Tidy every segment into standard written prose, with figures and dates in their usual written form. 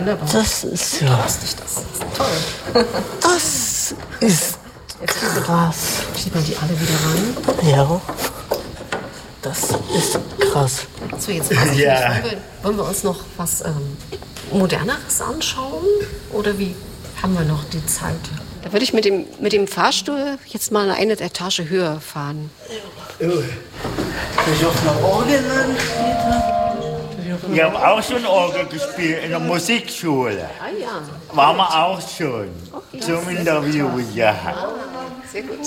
wunderbar. Das ist ja... Lustig, das ist toll. Das ist krass. Schiebt man die alle wieder rein? Ja. Das ist krass. So, jetzt weiß ich nicht, wollen wir uns noch was Moderneres anschauen? Oder wie haben wir noch die Zeit? Da würde ich mit dem Fahrstuhl jetzt mal eine Etage höher fahren. Ich auf einer Orgel Ich habe auch schon Orgel gespielt in der Musikschule. Ah ja. Waren wir auch schon. Okay. Zum Interview, ja. Sehr gut.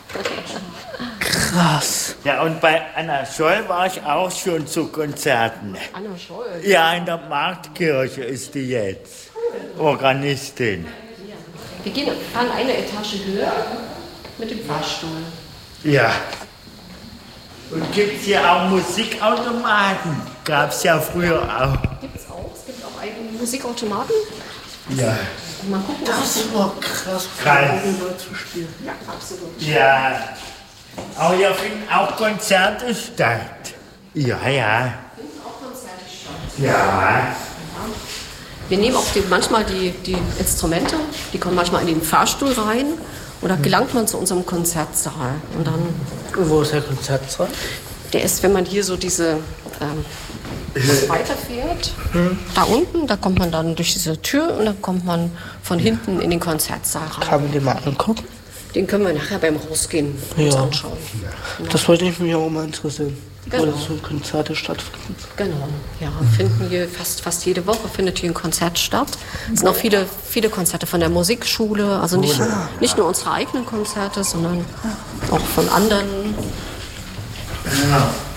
Krass. Ja, und bei Anna Scholl war ich auch schon zu Konzerten. Anna Scholl. Ja, in der Marktkirche ist die jetzt. Organistin. Wir fahren eine Etage höher mit dem Fahrstuhl. Ja. Und gibt es hier auch Musikautomaten? Gab es ja früher auch. Gibt's auch. Es gibt auch eigene Musikautomaten. Ja. Mal gucken, Das war krass, Krass. Orgel zu spielen. Ja, absolut. Ja. Aber hier finden auch Konzerte statt. Ja. Finden auch Konzerte statt. Ja. Wir nehmen auch manchmal die Instrumente, die kommen manchmal in den Fahrstuhl rein und da gelangt man zu unserem Konzertsaal. Und dann, Wo ist der Konzertsaal? der ist, wenn man hier so diese weiterfährt, da unten, da kommt man dann durch diese Tür und dann kommt man von hinten in den Konzertsaal rein. Kann man den mal angucken? Den können wir nachher beim Rausgehen uns Ja. anschauen. Das wollte ich mich auch mal interessieren. Genau. Wo das so Konzerte stattfinden. Genau, ja, finden hier fast jede Woche findet hier ein Konzert statt. Es sind auch viele Konzerte von der Musikschule, also nicht nur unsere eigenen Konzerte, sondern auch von anderen. Ja.